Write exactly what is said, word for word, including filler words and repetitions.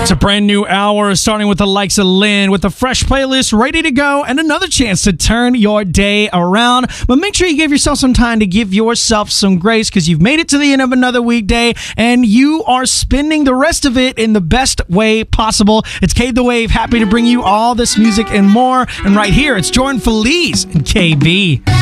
It's a brand new hour starting with the likes of Lynn with a fresh playlist ready to go and another chance to turn your day around. But make sure you give yourself some time to give yourself some grace because you've made it to the end of another weekday and you are spending the rest of it in the best way possible. It's K The Wave, happy to bring you all this music and more. And right here, it's Jordan Feliz and K B.